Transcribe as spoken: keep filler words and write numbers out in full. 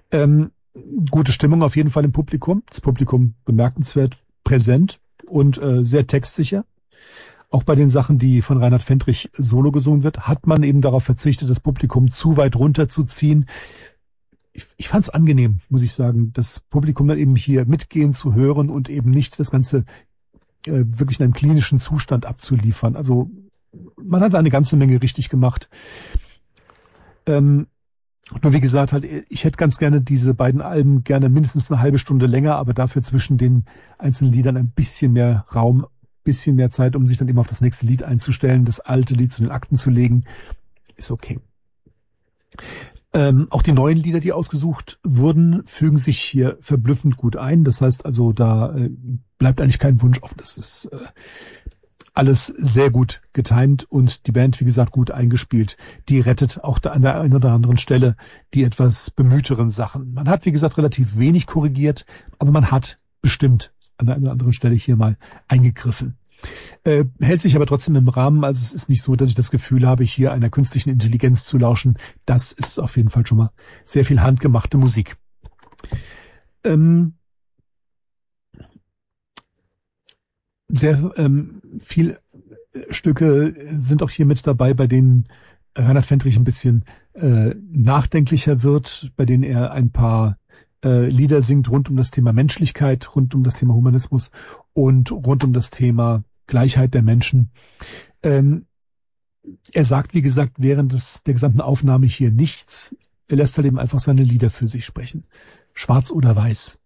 Ähm, Gute Stimmung auf jeden Fall im Publikum. Das Publikum bemerkenswert präsent und äh, sehr textsicher. Auch bei den Sachen, die von Reinhard Fendrich solo gesungen wird, hat man eben darauf verzichtet, das Publikum zu weit runterzuziehen. Ich, ich fand es angenehm, muss ich sagen, das Publikum dann eben hier mitgehen zu hören und eben nicht das Ganze äh, wirklich in einem klinischen Zustand abzuliefern. Also man hat eine ganze Menge richtig gemacht. Ähm, nur wie gesagt, halt, ich hätte ganz gerne diese beiden Alben gerne mindestens eine halbe Stunde länger, aber dafür zwischen den einzelnen Liedern ein bisschen mehr Raum, bisschen mehr Zeit, um sich dann eben auf das nächste Lied einzustellen, das alte Lied zu den Akten zu legen, ist okay. Ähm, auch die neuen Lieder, die ausgesucht wurden, fügen sich hier verblüffend gut ein. Das heißt also, da äh, bleibt eigentlich kein Wunsch offen. Das ist äh, alles sehr gut getimt und die Band, wie gesagt, gut eingespielt. Die rettet auch da an der einen oder anderen Stelle die etwas bemühteren Sachen. Man hat, wie gesagt, relativ wenig korrigiert, aber man hat bestimmt an der einen oder anderen Stelle hier mal eingegriffen. Äh, hält sich aber trotzdem im Rahmen, also es ist nicht so, dass ich das Gefühl habe, hier einer künstlichen Intelligenz zu lauschen. Das ist auf jeden Fall schon mal sehr viel handgemachte Musik. Ähm, sehr ähm, viel Stücke sind auch hier mit dabei, bei denen Reinhard Fendrich ein bisschen äh, nachdenklicher wird, bei denen er ein paar äh, Lieder singt rund um das Thema Menschlichkeit, rund um das Thema Humanismus und rund um das Thema Gleichheit der Menschen. Ähm, er sagt, wie gesagt, während des, der gesamten Aufnahme hier nichts. Er lässt halt eben einfach seine Lieder für sich sprechen. Schwarz oder weiß.